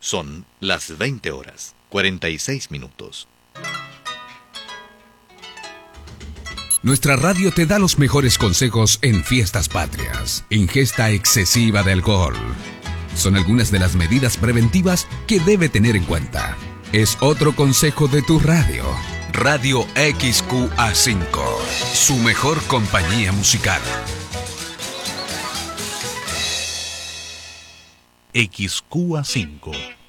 Son las 20 horas, 46 minutos. Nuestra radio te da los mejores consejos en fiestas patrias. Ingesta excesiva de alcohol son algunas de las medidas preventivas que debe tener en cuenta. Es otro consejo de tu radio. Radio XQA5, su mejor compañía musical. XQA5